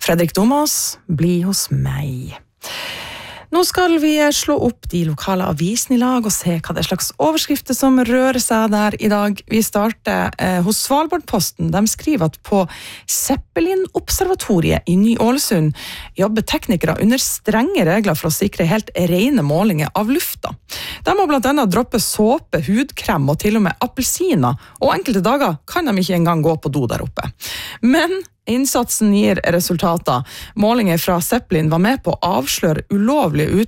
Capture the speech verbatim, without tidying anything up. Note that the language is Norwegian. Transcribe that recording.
Fredrik Domas, bli hos meg. Nå skal vi slå opp de lokale avisene i lag og se hva det er slags overskrifter som rører seg der i dag. Vi starter eh, hos Svalbardposten. De skriver at på Zeppelin-observatoriet i Ny-Ålesund jobber teknikere under strenge regler for å sikre helt rene målinger av lufta. De må blant annet droppe såpe, hudkrem og til og med appelsiner, og enkelte dager kan de ikke engang gå på do der oppe. Men innsatsen gir resultater. Målinger fra Zeppelin var med på å avsløre ulovlige